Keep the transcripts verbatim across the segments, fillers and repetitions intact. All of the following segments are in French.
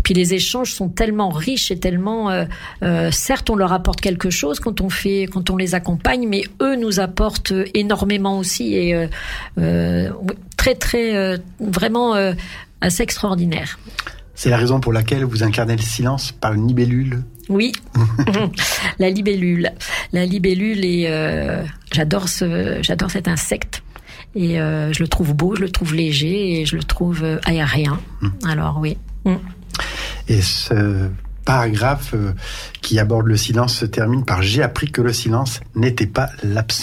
puis les échanges sont tellement riches et tellement, euh, euh, certes, on leur apporte quelque chose quand on fait, quand on les accompagne, mais eux nous apportent énormément aussi et euh, euh, très, très, euh, vraiment euh, assez extraordinaire. C'est la raison pour laquelle vous incarnez le silence par une libellule. Oui, la libellule. La libellule et euh, j'adore ce, j'adore cet insecte. Et euh, je le trouve beau, je le trouve léger et je le trouve euh, aérien. Mmh. Alors oui. Mmh. Et ce paragraphe euh, qui aborde le silence se termine par « J'ai appris que le silence n'était pas l'absence ».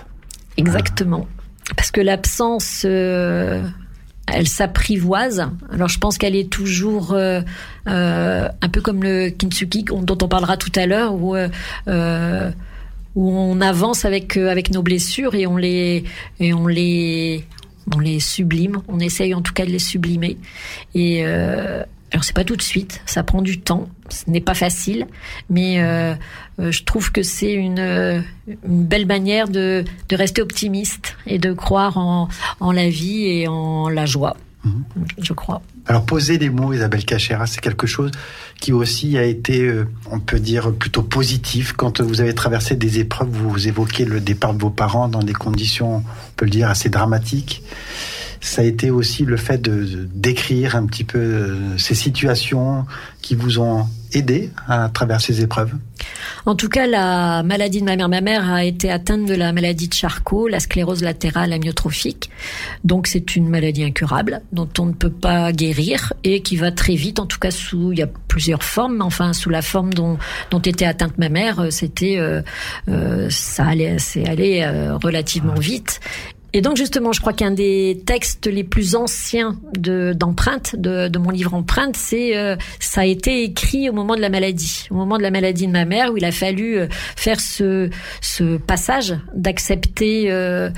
Exactement. Ah. Parce que l'absence, euh, elle s'apprivoise. Alors je pense qu'elle est toujours euh, euh, un peu comme le kintsugi dont on parlera tout à l'heure, où euh, euh, où on avance avec euh, avec nos blessures et on les et on les on les sublime, on essaye en tout cas de les sublimer. Et euh, alors c'est pas tout de suite, ça prend du temps, ce n'est pas facile, mais euh, euh, je trouve que c'est une une belle manière de de rester optimiste et de croire en en la vie et en la joie. Mmh. Je crois. Alors, poser des mots, Isabelle Cachera, c'est quelque chose qui aussi a été, euh, on peut dire, plutôt positif. Quand vous avez traversé des épreuves, vous évoquez le départ de vos parents dans des conditions, on peut le dire, assez dramatiques. Ça a été aussi le fait de, de d'écrire un petit peu euh, ces situations qui vous ont aidé à traverser ces épreuves. En tout cas, la maladie de ma mère, ma mère a été atteinte de la maladie de Charcot, la sclérose latérale amyotrophique. Donc c'est une maladie incurable dont on ne peut pas guérir et qui va très vite, en tout cas sous, il y a plusieurs formes, mais enfin sous la forme dont dont était atteinte ma mère, c'était euh, euh, ça allait, c'est allé euh, relativement vite. Et donc justement, je crois qu'un des textes les plus anciens de d'Empreinte, de, de mon livre Empreinte, c'est euh, ça a été écrit au moment de la maladie, au moment de la maladie de ma mère, où il a fallu euh, faire ce ce passage d'accepter euh,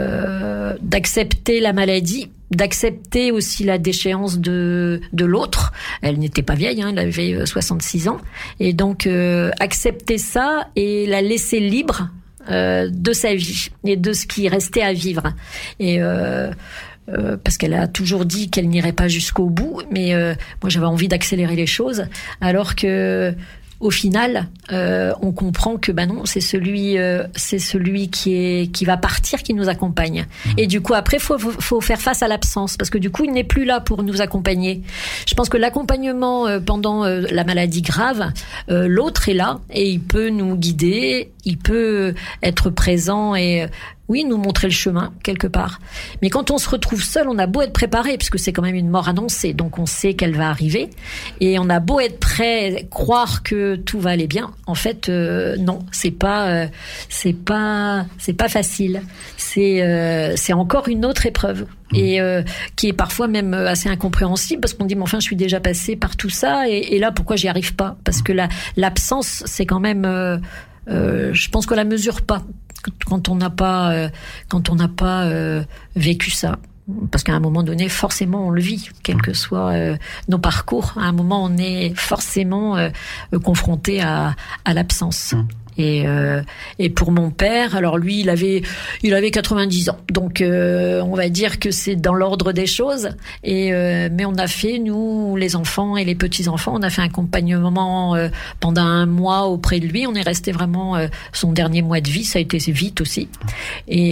euh, d'accepter la maladie, d'accepter aussi la déchéance de de l'autre. Elle n'était pas vieille, hein, elle avait soixante-six ans, et donc euh, accepter ça et la laisser libre Euh, de sa vie et de ce qui restait à vivre. Et euh, euh, parce qu'elle a toujours dit qu'elle n'irait pas jusqu'au bout, mais euh, moi j'avais envie d'accélérer les choses, alors que au final, euh, on comprend que bah non, c'est celui, euh, c'est celui qui est qui va partir qui nous accompagne. Mmh. Et du coup, après, faut faut faire face à l'absence, parce que du coup, il n'est plus là pour nous accompagner. Je pense que l'accompagnement euh, pendant euh, la maladie grave, euh, l'autre est là et il peut nous guider, il peut être présent et euh, oui, nous montrer le chemin, quelque part. Mais quand on se retrouve seul, on a beau être préparé, puisque c'est quand même une mort annoncée, donc on sait qu'elle va arriver. Et on a beau être prêt, croire que tout va aller bien. En fait, euh, non, c'est pas, euh, c'est pas, c'est pas facile. C'est, euh, c'est encore une autre épreuve. Et euh, qui est parfois même assez incompréhensible, parce qu'on dit mais enfin je suis déjà passé par tout ça et, et là pourquoi j'y arrive pas? Parce que la, l'absence, c'est quand même, euh, euh, je pense qu'on la mesure pas quand on n'a pas euh, quand on n'a pas euh, vécu ça, parce qu'à un moment donné forcément on le vit, quels que soient euh, nos parcours. À un moment on est forcément euh, confronté à à l'absence. Mmh. Et euh, et pour mon père, alors lui il avait il avait quatre-vingt-dix ans, donc euh, on va dire que c'est dans l'ordre des choses. Et euh, mais on a fait, nous les enfants et les petits enfants, on a fait un accompagnement euh, pendant un mois auprès de lui. On est resté vraiment euh, son dernier mois de vie, ça a été vite aussi. Et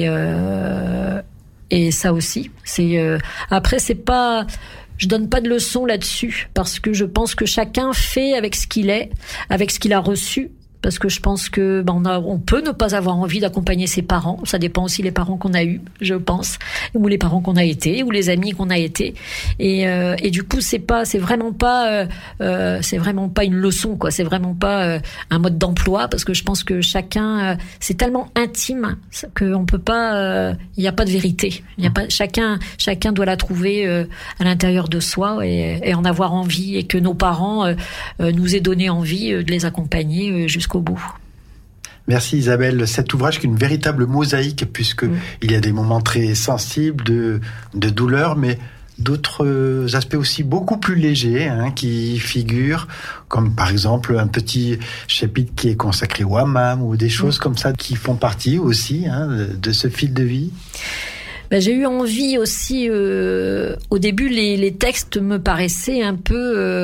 euh, et ça aussi, c'est euh, après c'est pas. Je donne pas de leçons là-dessus, parce que je pense que chacun fait avec ce qu'il est, avec ce qu'il a reçu. Parce que je pense que ben on, a, on peut ne pas avoir envie d'accompagner ses parents. Ça dépend aussi les parents qu'on a eus, je pense, ou les parents qu'on a été, ou les amis qu'on a été. Et, euh, et du coup, c'est pas, c'est vraiment pas, euh, euh, c'est vraiment pas une leçon, quoi. C'est vraiment pas euh, un mode d'emploi, parce que je pense que chacun, euh, c'est tellement intime qu'on peut pas. Il euh, n'y a pas de vérité. Il y a pas. Chacun, chacun doit la trouver euh, à l'intérieur de soi et, et en avoir envie, et que nos parents euh, euh, nous aient donné envie euh, de les accompagner euh, jusqu'au bout. Merci Isabelle. Cet ouvrage qui est une véritable mosaïque, puisque mmh. il y a des moments très sensibles de, de douleur, mais d'autres aspects aussi beaucoup plus légers hein, qui figurent, comme par exemple un petit chapitre qui est consacré au hammam, ou des choses mmh. comme ça qui font partie aussi hein, de, de ce fil de vie. Ben, j'ai eu envie aussi, euh, au début, les, les textes me paraissaient un peu, euh,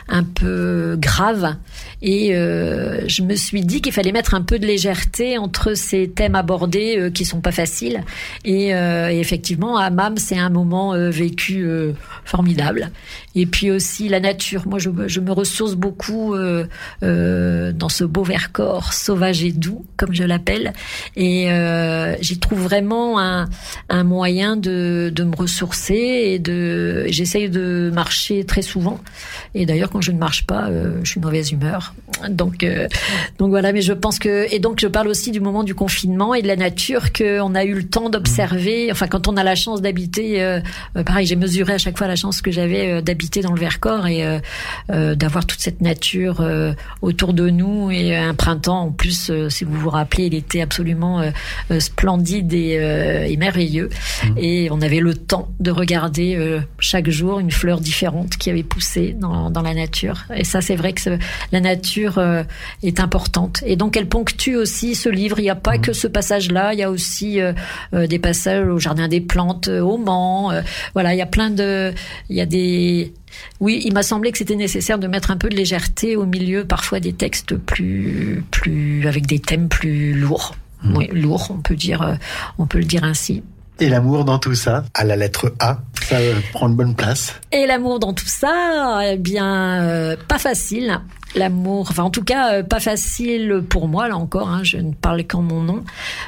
un peu grave. Et euh, je me suis dit qu'il fallait mettre un peu de légèreté entre ces thèmes abordés euh, qui sont pas faciles. Et, euh, et effectivement, à Hammam, c'est un moment euh, vécu euh, formidable. Et puis aussi la nature. Moi, je, je me ressource beaucoup euh, euh, dans ce beau Vercors sauvage et doux, comme je l'appelle. Et euh, j'y trouve vraiment un, un moyen de, de me ressourcer et de. J'essaye de marcher très souvent. Et d'ailleurs, quand je ne marche pas, euh, je suis de mauvaise humeur. Donc, euh, donc voilà. Mais je pense que et donc je parle aussi du moment du confinement et de la nature qu'on a eu le temps d'observer. Enfin, quand on a la chance d'habiter, euh, pareil, j'ai mesuré à chaque fois la chance que j'avais euh, d'habiter dans le Vercors et euh, euh, d'avoir toute cette nature euh, autour de nous et un printemps en plus. Euh, si vous vous rappelez, il était absolument euh, euh, splendide et, euh, et merveilleux. Mmh. Et on avait le temps de regarder euh, chaque jour une fleur différente qui avait poussé dans, dans la nature. Et ça, c'est vrai que ce, la nature euh, est importante. Et donc, elle ponctue aussi ce livre. Il n'y a pas mmh. que ce passage-là. Il y a aussi euh, euh, des passages au Jardin des Plantes, euh, au Mans. Euh, voilà, il y a plein de... Il y a des... Oui, il m'a semblé que c'était nécessaire de mettre un peu de légèreté au milieu, parfois des textes plus... plus avec des thèmes plus lourds. Mmh. Oui, lourds, on peut dire, euh, on peut le dire ainsi. Et l'amour dans tout ça, à la lettre A, ça euh, prend une bonne place. Et l'amour dans tout ça, eh bien, euh, pas facile. L'amour, enfin en tout cas, euh, pas facile pour moi, là encore, hein, je ne parle qu'en mon nom.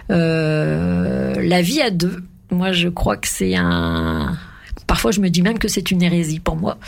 Euh, la vie à deux, moi je crois que c'est un... Parfois, je me dis même que c'est une hérésie pour moi,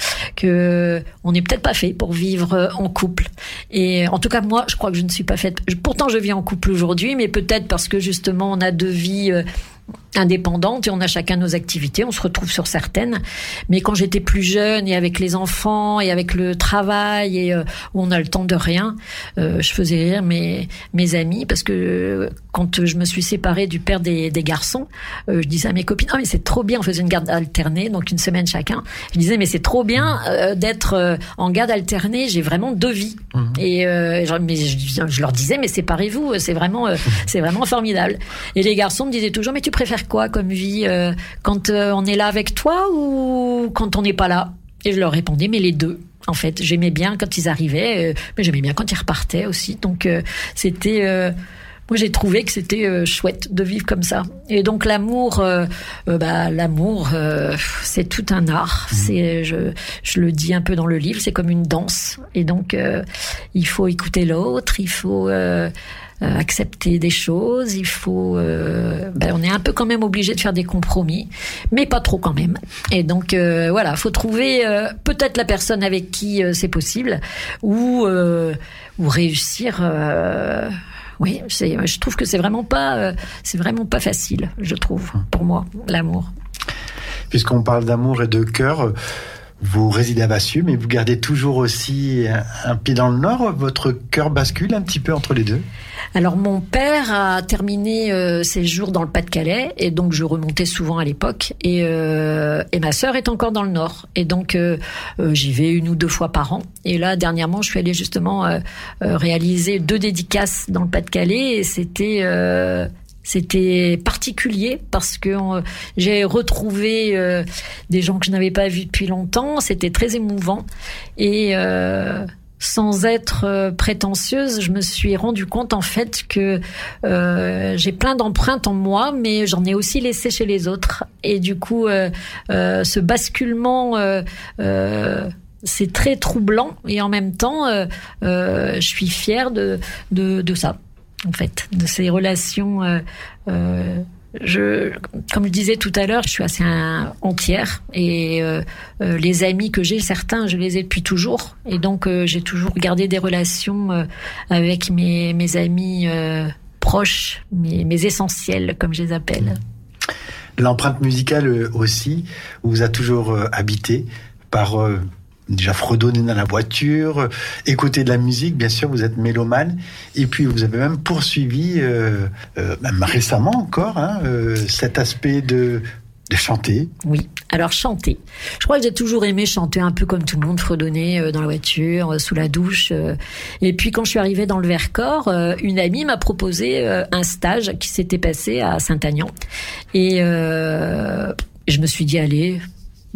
que on n'est peut-être pas fait pour vivre en couple. Et en tout cas, moi, je crois que je ne suis pas faite. Pourtant, je vis en couple aujourd'hui, mais peut-être parce que justement, on a deux vies euh, indépendantes et on a chacun nos activités. On se retrouve sur certaines. Mais quand j'étais plus jeune et avec les enfants et avec le travail et euh, où on a le temps de rien, euh, je faisais rire mes mes amis parce que euh, quand je me suis séparée du père des, des garçons, euh, je disais à mes copines, ah mais c'est trop bien, on faisait une garde alternée, donc une semaine chacun. Je disais mais c'est trop bien euh, d'être euh, en garde alternée, j'ai vraiment deux vies. Mmh. Et euh, je, mais je, je leur disais mais séparez-vous, c'est vraiment euh, c'est vraiment formidable. Et les garçons me disaient toujours mais tu préfères quoi comme vie euh, quand euh, on est là avec toi ou quand on n'est pas là? Et je leur répondais mais les deux. En fait, j'aimais bien quand ils arrivaient, euh, mais j'aimais bien quand ils repartaient aussi. Donc euh, c'était euh, moi, j'ai trouvé que c'était euh, chouette de vivre comme ça. Et donc l'amour, euh, euh, bah l'amour, euh, c'est tout un art. Mmh. C'est, je, je le dis un peu dans le livre, c'est comme une danse. Et donc euh, il faut écouter l'autre, il faut euh, euh, accepter des choses, il faut. Euh, ben, on est un peu quand même obligé de faire des compromis, mais pas trop quand même. Et donc euh, voilà, faut trouver euh, peut-être la personne avec qui euh, c'est possible, ou euh, ou réussir. Euh, Oui, c'est, je trouve que c'est vraiment pas, euh, c'est vraiment pas facile, je trouve, pour moi, l'amour. Puisqu'on parle d'amour et de cœur, vous résidez à Vassieux, mais vous gardez toujours aussi un, un pied dans le Nord. Votre cœur bascule un petit peu entre les deux? Alors, mon père a terminé euh, ses jours dans le Pas-de-Calais, et donc je remontais souvent à l'époque. Et, euh, et ma sœur est encore dans le Nord, et donc euh, euh, j'y vais une ou deux fois par an. Et là, dernièrement, je suis allée justement euh, euh, réaliser deux dédicaces dans le Pas-de-Calais, et c'était euh, c'était particulier parce que euh, j'ai retrouvé euh, des gens que je n'avais pas vus depuis longtemps. C'était très émouvant et euh, sans être euh, prétentieuse, je me suis rendu compte en fait que euh, j'ai plein d'empreintes en moi, mais j'en ai aussi laissé chez les autres. Et du coup, euh, euh, ce basculement, euh, euh, c'est très troublant et en même temps, euh, euh, je suis fière de de, de ça, en fait, de ces relations. Euh, euh, Je, comme je disais tout à l'heure, je suis assez un, entière et euh, euh, les amis que j'ai, certains, je les ai depuis toujours et donc euh, j'ai toujours gardé des relations euh, avec mes, mes amis euh, proches, mes, mes essentiels, comme je les appelle. L'empreinte musicale aussi vous a toujours euh, habité par... Euh déjà fredonner dans la voiture, écouter de la musique, bien sûr, vous êtes mélomane, et puis vous avez même poursuivi, euh, euh, même récemment encore, hein, euh, cet aspect de, de chanter. Oui, alors chanter. Je crois que j'ai toujours aimé chanter un peu comme tout le monde, fredonner euh, dans la voiture, euh, sous la douche. Euh. Et puis quand je suis arrivée dans le Vercors, euh, une amie m'a proposé euh, un stage qui s'était passé à Saint-Aignan. Et euh, je me suis dit, allez...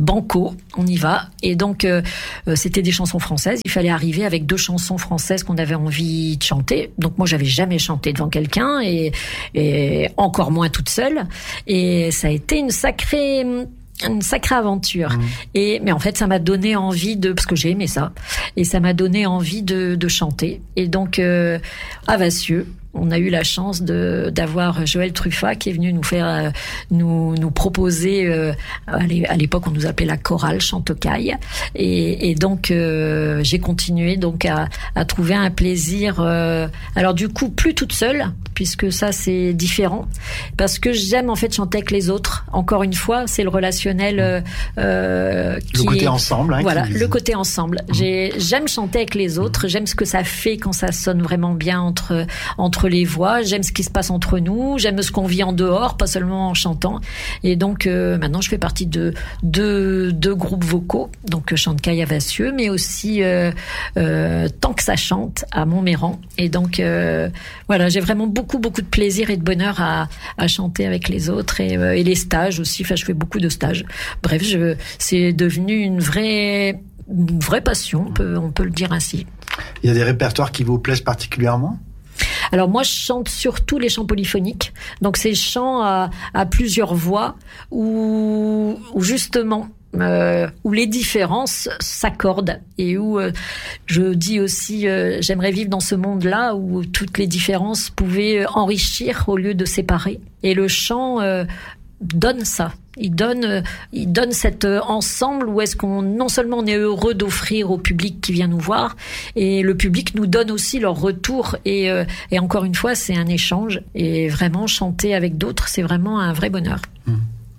banco, on y va. Et donc, euh, c'était des chansons françaises. Il fallait arriver avec deux chansons françaises qu'on avait envie de chanter. Donc moi, j'avais jamais chanté devant quelqu'un et, et encore moins toute seule. Et ça a été une sacrée... une sacrée aventure. Mmh. Et mais en fait, ça m'a donné envie de, parce que j'ai aimé ça, et ça m'a donné envie de, de chanter. Et donc euh, à Vassieux, on a eu la chance de d'avoir Joël Truffat qui est venu nous faire euh, nous nous proposer euh, à l'époque on nous appelait la chorale Chantecaille et, et donc euh, j'ai continué donc à, à trouver un plaisir euh, alors du coup plus toute seule puisque ça c'est différent parce que j'aime en fait chanter avec les autres. Encore une fois, c'est le relationnel euh, euh, qui le côté est, ensemble hein, voilà qui... le côté ensemble. Mmh. J'ai j'aime chanter avec les autres, j'aime ce que ça fait quand ça sonne vraiment bien entre entre les voix, j'aime ce qui se passe entre nous, j'aime ce qu'on vit en dehors, pas seulement en chantant. Et donc euh, maintenant je fais partie de deux deux groupes vocaux, donc Chantecaille à Vassieux, mais aussi euh, euh, Tant que ça chante à Montméran. Et donc euh, voilà, j'ai vraiment beaucoup beaucoup de plaisir et de bonheur à à chanter avec les autres et, euh, et les stages aussi. Enfin, je fais beaucoup de stages. Bref, je c'est devenu une vraie une vraie passion, on peut on peut le dire ainsi. Il y a des répertoires qui vous plaisent particulièrement ? Alors moi, je chante surtout les chants polyphoniques. Donc ces chants à, à plusieurs voix où, où justement, euh, où les différences s'accordent et où euh, je dis aussi, euh, j'aimerais vivre dans ce monde-là où toutes les différences pouvaient enrichir au lieu de séparer. Et le chant euh, donne ça. Il donne, il donne cet ensemble où est-ce qu'on, non seulement on est heureux d'offrir au public qui vient nous voir, et le public nous donne aussi leur retour. Et, et encore une fois, c'est un échange. Et vraiment, chanter avec d'autres, c'est vraiment un vrai bonheur. Mmh.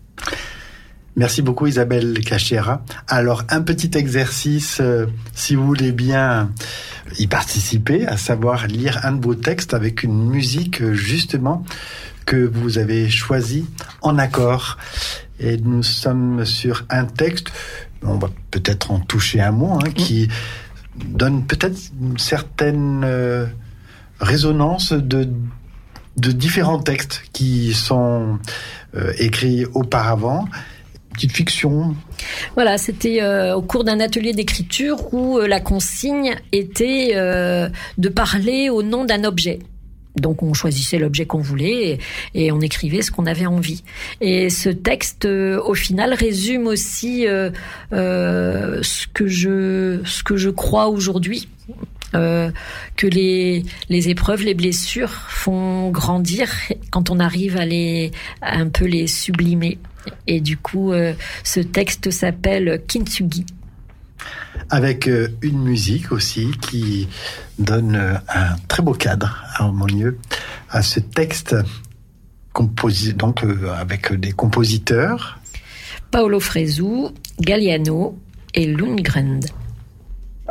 Merci beaucoup Isabelle Cachera. Alors, un petit exercice, euh, si vous voulez bien y participer, à savoir lire un de vos textes avec une musique, justement, que vous avez choisi en accord. Et nous sommes sur un texte, on va peut-être en toucher un mot, hein, qui donne peut-être une certaine euh, résonance de, de différents textes qui sont euh, écrits auparavant. Petite fiction. Voilà, c'était euh, au cours d'un atelier d'écriture où euh, la consigne était euh, de parler au nom d'un objet. Donc on choisissait l'objet qu'on voulait et, et on écrivait ce qu'on avait envie. Et ce texte, euh, au final, résume aussi euh, euh, ce que je ce que je crois aujourd'hui. Euh, que les les épreuves, les blessures font grandir quand on arrive à les à un peu les sublimer. Et du coup, euh, ce texte s'appelle Kintsugi. Avec euh, une musique aussi qui donne euh, un très beau cadre harmonieux à ce texte composé donc euh, avec des compositeurs Paolo Fresu, Galliano et Lundgren.